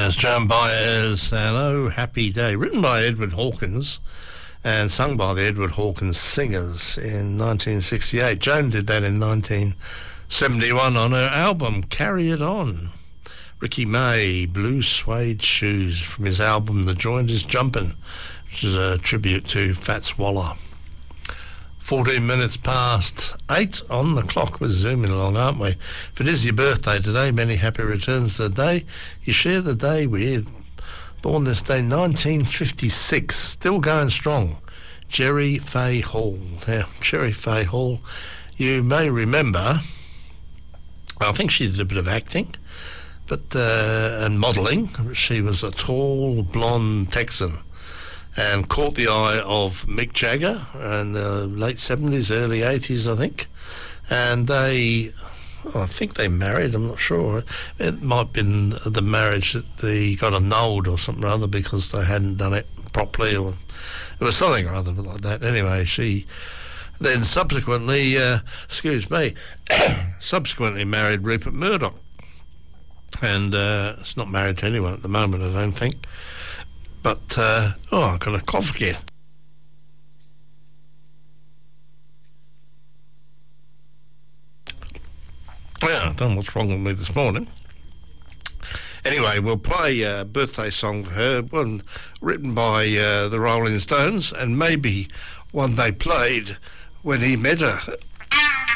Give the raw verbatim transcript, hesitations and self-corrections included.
There's Joan Baez and Oh Happy Day, written by Edward Hawkins and sung by the Edward Hawkins Singers in nineteen sixty-eight. Joan did that in nineteen seventy-one on her album Carry It On. Ricky May, Blue Suede Shoes, from his album The Joint Is Jumpin', which is a tribute to Fats Waller. fourteen minutes past eight on the clock. We're zooming along, aren't we? If it is your birthday today, many happy returns to the day you share the day with. Born this day, nineteen fifty-six, still going strong. Jerry Fay Hall. Now, Jerry Fay Hall, you may remember, I think she did a bit of acting, but uh, and modelling. She was a tall, blonde Texan, and caught the eye of Mick Jagger in the late seventies, early eighties, I think. And they, oh, I think they married, I'm not sure. It might have been the marriage that they got annulled or something or other because they hadn't done it properly, or it was something or other like that. Anyway, she then subsequently, uh, excuse me, subsequently married Rupert Murdoch. And uh, it's not married to anyone at the moment, I don't think. But, uh, oh, I've got a cough again. Yeah, I don't know what's wrong with me this morning. Anyway, we'll play a birthday song for her, one written by uh, the Rolling Stones, and maybe one they played when he met her